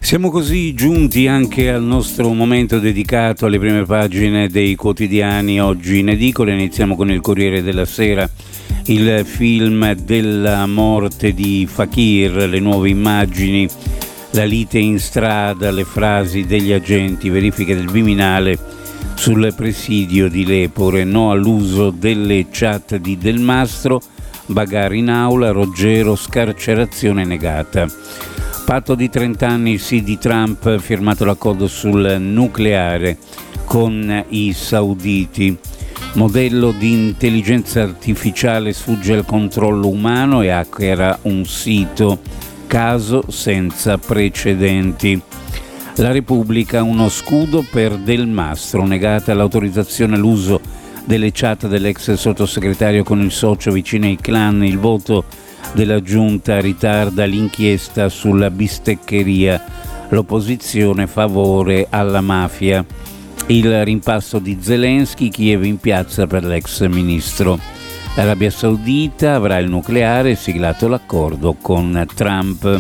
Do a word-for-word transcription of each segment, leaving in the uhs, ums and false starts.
Siamo così giunti anche al nostro momento dedicato alle prime pagine dei quotidiani oggi in edicola. Iniziamo con il Corriere della Sera, il film della morte di Fakir, le nuove immagini, la lite in strada, le frasi degli agenti, verifiche del Viminale sul presidio di Lepore, no all'uso delle chat di Del Mastro, bagarre in aula, Roggero, scarcerazione negata. Patto di trenta anni, sì di Trump, firmato l'accordo sul nucleare con i sauditi. Modello di intelligenza artificiale sfugge al controllo umano e hackera un sito, caso senza precedenti. La Repubblica, uno scudo per Del Mastro, negata l'autorizzazione all'uso delle chat dell'ex sottosegretario con il socio vicino ai clan, il voto della giunta ritarda l'inchiesta sulla bisteccheria, l'opposizione favore alla mafia, il rimpasto di Zelensky, Kiev in piazza per l'ex ministro. L'Arabia Saudita avrà il nucleare, siglato l'accordo con Trump.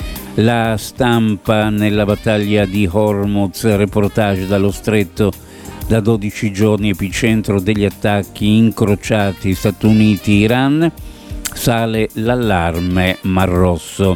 La Stampa, nella battaglia di Hormuz, reportage dallo stretto da dodici giorni, epicentro degli attacchi incrociati Stati Uniti-Iran. Sale l'allarme Mar Rosso.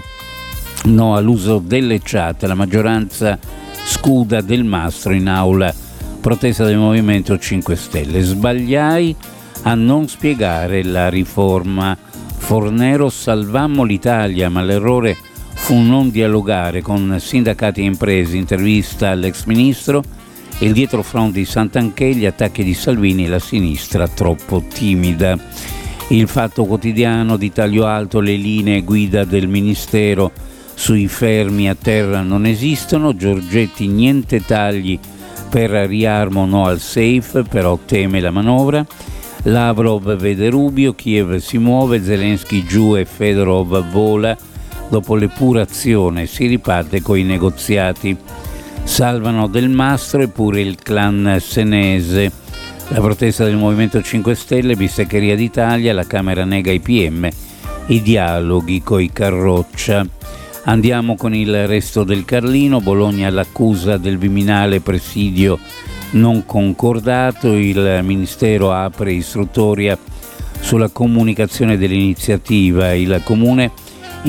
No all'uso delle chat, la maggioranza scuda Del Mastro in aula, protesta del Movimento cinque Stelle. Sbagliai a non spiegare la riforma. Fornero, salvammo l'Italia, ma l'errore fu non dialogare con sindacati e imprese. Intervista all'ex ministro. Il dietrofront di Santanchè, gli attacchi di Salvini e la sinistra troppo timida. Il Fatto Quotidiano, di taglio alto le linee guida del Ministero sui fermi a terra non esistono. Giorgetti, niente tagli per riarmo, no al safe, però teme la manovra. Lavrov vede Rubio, Kiev si muove, Zelensky giù e Fedorov vola. Dopo l'epurazione si riparte coi negoziati. Salvano Del Mastro e pure il clan senese. La protesta del Movimento cinque Stelle, bisteccheria d'Italia, la Camera nega i P M, i dialoghi coi Carroccia. Andiamo con il resto del Carlino. Bologna all'accusa del Viminale, presidio non concordato. Il Ministero apre istruttoria sulla comunicazione dell'iniziativa. Il Comune